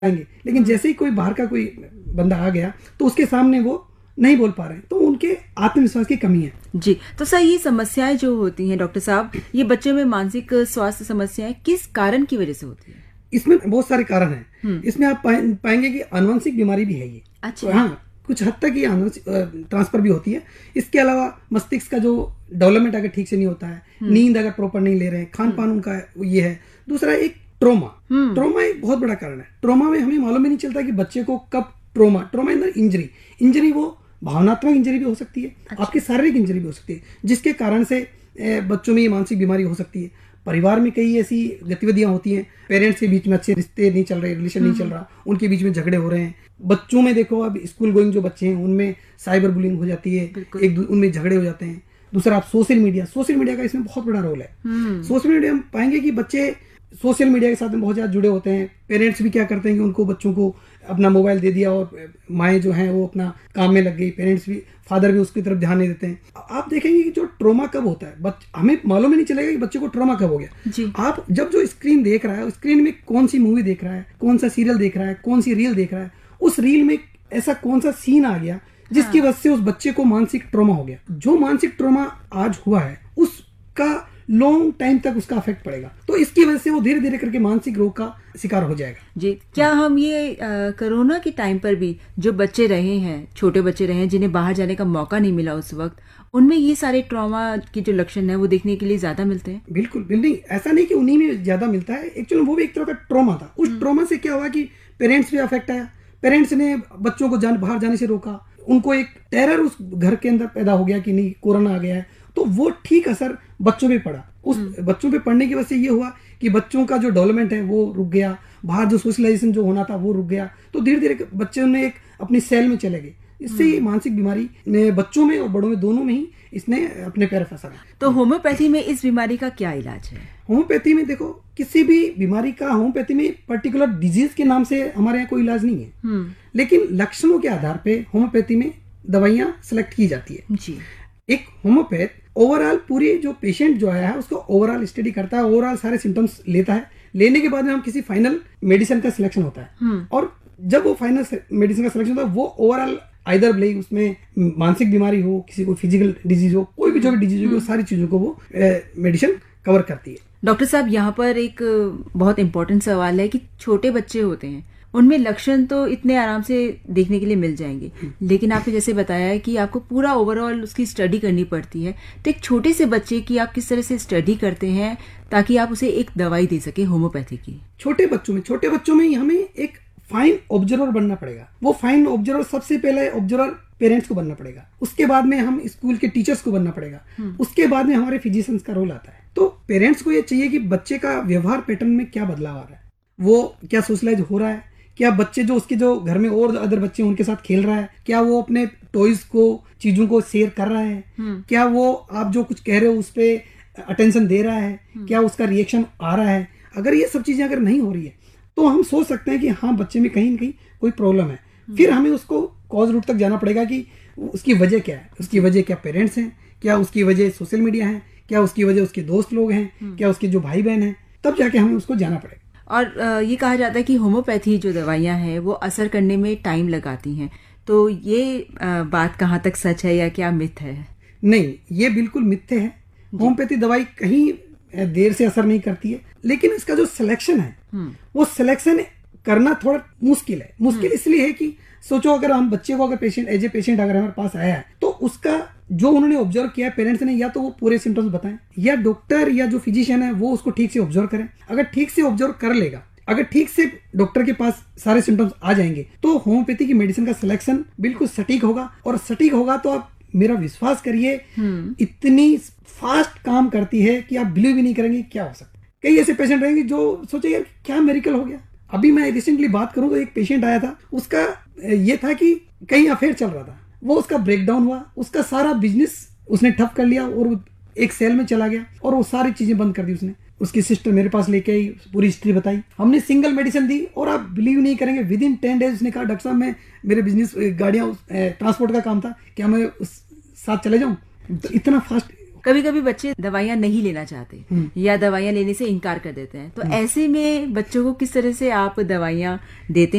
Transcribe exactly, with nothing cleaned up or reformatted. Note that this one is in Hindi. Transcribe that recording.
आएंगे, लेकिन जैसे ही कोई बाहर का कोई बंदा आ गया तो उसके सामने वो नहीं बोल पा रहे हैं, तो उनके आत्मविश्वास की कमी है। जी, तो सर ये समस्याएं जो होती हैं डॉक्टर साहब, ये बच्चों में मानसिक स्वास्थ्य समस्याएं किस कारण की वजह से होती है? इसमें बहुत सारे कारण हैं। इसमें आप पाएंगे कि आनुवंशिक बीमारी भी है ये। अच्छा। तो हाँ, कुछ हद तक ये आनुवंशिक ट्रांसफर भी होती है। इसके अलावा मस्तिष्क का जो डेवलपमेंट अगर ठीक से नहीं होता है, नींद अगर प्रॉपर नहीं ले रहे हैं, खान पान उनका ये है। दूसरा एक ट्रोमा। ट्रोमा एक बहुत बड़ा कारण है। ट्रोमा में हमें मालूम ही नहीं चलता कि बच्चे को कब ट्रोमा ट्रोमा इन इंजरी इंजरी वो भावनात्मक इंजरी भी हो सकती है। अच्छा। आपकी शारीरिक इंजरी भी हो सकती है, जिसके कारण से बच्चों में ये मानसिक बीमारी हो सकती है। परिवार में कई ऐसी गतिविधियां होती हैं, पेरेंट्स के बीच में अच्छे रिश्ते नहीं चल रहे, रिलेशन नहीं चल रहा, उनके बीच में झगड़े हो रहे हैं। बच्चों में देखो, अब स्कूल गोइंग जो बच्चे हैं उनमें साइबर बुलिंग हो जाती है, एक उनमें झगड़े हो जाते हैं। दूसरा आप सोशल मीडिया सोशल मीडिया का इसमें बहुत बड़ा रोल है। सोशल मीडिया हम पाएंगे कि बच्चे सोशल मीडिया के साथ में बहुत ज्यादा जुड़े होते हैं। पेरेंट्स भी क्या करते हैं कि उनको बच्चों को अपना मोबाइल दे दिया और माएँ जो हैं वो अपना काम में लग गई, पेरेंट्स भी, फादर भी उसकी तरफ ध्यान नहीं देते हैं। आप देखेंगे कि जो ट्रोमा कब होता है, बच, हमें मालूम ही नहीं चलेगा कि बच्चे को ट्रोमा कब हो गया। जी। आप जब जो स्क्रीन देख रहा है, स्क्रीन में कौन सी मूवी देख रहा है, कौन सा सीरियल देख रहा है, कौन सी रील देख रहा है, उस रील में ऐसा कौन सा सीन आ गया जिसकी वजह से उस बच्चे को मानसिक ट्रोमा हो गया। जो मानसिक ट्रोमा आज हुआ है उसका लॉन्ग टाइम तक उसका अफेक्ट पड़ेगा, तो इसकी वजह से वो धीरे धीरे करके मानसिक रोग का शिकार हो जाएगा। जी, क्या हम ये कोरोना के टाइम पर भी जो बच्चे रहे हैं, छोटे बच्चे रहे हैं जिन्हें बाहर जाने का मौका नहीं मिला उस वक्त, उनमें ये सारे ट्रॉमा के जो लक्षण है वो देखने के लिए ज्यादा मिलते हैं? बिल्कुल नहीं, ऐसा नहीं कि उन्हीं में ज्यादा मिलता है। एक्चुअली वो भी एक तरह का ट्रॉमा था। उस ट्रॉमा से क्या हुआ कि पेरेंट्स भी अफेक्ट आया। पेरेंट्स ने बच्चों को जान बाहर जाने से रोका, उनको एक टेरर उस घर के अंदर पैदा हो गया कि नहीं कोरोना आ गया है, तो वो ठीक असर बच्चों पे पड़ा। उस बच्चों पे पड़ने की वजह से ये हुआ कि बच्चों का जो डेवलपमेंट है वो रुक गया, बाहर जो सोशलाइजेशन जो होना था वो रुक गया, तो धीरे धीरे बच्चों ने एक अपनी सेल में चले गए। इससे ही मानसिक बीमारी ने बच्चों में और बड़ों में दोनों में ही इसने अपने पैर फंसा। तो होम्योपैथी में इस बीमारी का क्या इलाज है? होम्योपैथी में देखो, किसी भी बीमारी का होम्योपैथी में पर्टिकुलर डिजीज के नाम से हमारे यहाँ कोई इलाज नहीं है, लेकिन लक्षणों के आधार पे होम्योपैथी में दवाइयां सेलेक्ट की जाती है। जी। एक होम्योपैथ ओवरऑल पूरी जो पेशेंट जो आया है उसको ओवरऑल स्टडी करता है, ओवरऑल सारे सिम्टम्स लेता है। लेने के बाद में हम किसी फाइनल मेडिसिन का सिलेक्शन होता है, और जब वो फाइनल मेडिसिन का सिलेक्शन होता है वो ओवरऑल आइदर भले उसमें मानसिक बीमारी हो, किसी को फिजिकल डिजीज हो, कोई भी जो भी डिजीज हो, सारी चीजों को वो मेडिसिन कवर करती है। डॉक्टर साहब, यहाँ पर एक बहुत इंपॉर्टेंट सवाल है कि छोटे बच्चे होते हैं, उनमें लक्षण तो इतने आराम से देखने के लिए मिल जाएंगे, लेकिन आपने जैसे बताया है कि आपको पूरा ओवरऑल उसकी स्टडी करनी पड़ती है। तो एक छोटे से बच्चे की आप किस तरह से स्टडी करते हैं ताकि आप उसे एक दवाई दे सके होम्योपैथी की? छोटे बच्चों में छोटे बच्चों में हमें एक फाइन ऑब्जर्वर बनना पड़ेगा। वो फाइन ऑब्जर्वर सबसे पहले ऑब्जर्वर पेरेंट्स को बनना पड़ेगा, उसके बाद में हम स्कूल के टीचर्स को बनना पड़ेगा, उसके बाद में हमारे फिजिशियंस का रोल आता है। तो पेरेंट्स को ये चाहिए कि बच्चे का व्यवहार पैटर्न में क्या बदलाव आ रहा है, वो क्या सोशलाइज हो रहा है, क्या बच्चे जो उसके जो घर में और अदर बच्चे उनके साथ खेल रहा है, क्या वो अपने टॉयज को चीजों को शेयर कर रहा है, क्या वो आप जो कुछ कह रहे हो उस पर अटेंशन दे रहा है, क्या उसका रिएक्शन आ रहा है। अगर ये सब चीजें अगर नहीं हो रही है तो हम सोच सकते हैं कि हाँ बच्चे में कहीं ना कहीं कोई प्रॉब्लम है। फिर हमें उसको कॉज रूट तक जाना पड़ेगा कि उसकी वजह क्या है। उसकी वजह क्या पेरेंट्स हैं, क्या उसकी वजह सोशल मीडिया है, क्या उसकी वजह उसके दोस्त लोग हैं, क्या उसके जो भाई बहन हैं, तब जाके हमें उसको जाना पड़ेगा। और ये कहा जाता है कि होम्योपैथी जो दवाइयां हैं वो असर करने में टाइम लगाती हैं, तो ये बात कहाँ तक सच है या क्या मिथ है? नहीं, ये बिल्कुल मिथ्य है। होम्योपैथी दवाई कहीं देर से असर नहीं करती है, लेकिन इसका जो सिलेक्शन है वो सिलेक्शन करना थोड़ा मुश्किल है। मुश्किल इसलिए है कि सोचो, अगर हम बच्चे को अगर पेशेंट एज ए पेशेंट अगर हमारे पास आया है तो उसका जो उन्होंने ऑब्जर्व किया है पेरेंट्स ने, या तो वो पूरे सिम्टम्स बताएं, या डॉक्टर या जो फिजिशियन है वो उसको ठीक से ऑब्जर्व करें। अगर ठीक से ऑब्जर्व कर लेगा, अगर ठीक से डॉक्टर के पास सारे सिम्टम्स आ जाएंगे, तो होम्योपैथी की मेडिसिन का सिलेक्शन बिल्कुल सटीक होगा। और सटीक होगा तो आप मेरा विश्वास करिए, इतनी फास्ट काम करती है कि आप बिलीव भी नहीं करेंगे क्या हो सकता है। कई ऐसे पेशेंट रहेंगे जो सोचे यार क्या मेरिकल हो गया। अभी मैं रिसेंटली बात करूं तो एक पेशेंट आया था, उसका ये था कि कहीं अफेयर चल रहा था, वो उसका ब्रेकडाउन हुआ, उसका सारा बिजनेस उसने ठप कर लिया और एक सेल में चला गया और वो सारी चीजें बंद कर दी उसने। उसकी सिस्टर मेरे पास लेके आई, पूरी हिस्ट्री बताई, हमने सिंगल मेडिसिन दी और आप बिलीव नहीं करेंगे विद इन टेन डेज उसने कहा डॉक्टर साहब मैं मेरे बिजनेस गाड़ियां ट्रांसपोर्ट का काम था, क्या मैं उस साथ चले जाऊं? तो इतना फास्ट कभी कभी बच्चे दवाइयाँ नहीं लेना चाहते या दवाइयाँ लेने से इनकार कर देते हैं, तो ऐसे में बच्चों को किस तरह से आप दवाइयाँ देते हैं